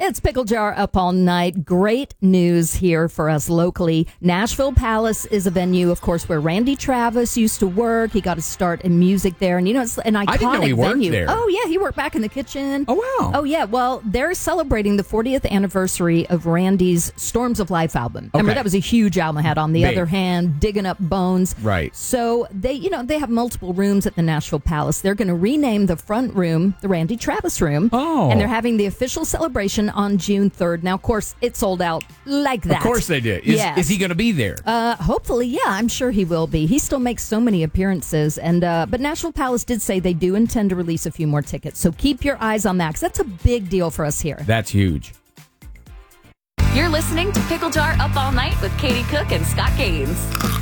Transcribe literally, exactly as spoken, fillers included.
It's Pickle Jar Up All Night. Great news here for us locally. Nashville Palace is a venue, of course, where Randy Travis used to work. He got his start in music there. And, you know, it's an iconic I didn't know he worked venue. there. Oh, yeah. He worked back in the kitchen. Oh, wow. Oh, yeah. Well, they're celebrating the fortieth anniversary of Randy's Storms of Life album. Remember, Okay. that was a huge album. Had On the Big. Other Hand, Digging Up Bones. Right. So they, you know, they have multiple rooms at the Nashville Palace. They're going to rename the front room the Randy Travis Room. Oh. And they're having the official celebration on June third. Now, of course, it sold out like that. Of course they did. Is, Yes. is he going to be there? Uh, hopefully, yeah, I'm sure he will be. He still makes so many appearances. and uh, But Nashville Palace did say they do intend to release a few more tickets. So keep your eyes on that, because that's a big deal for us here. That's huge. You're listening to Pickle Jar Up All Night with Katie Cook and Scott Gaines.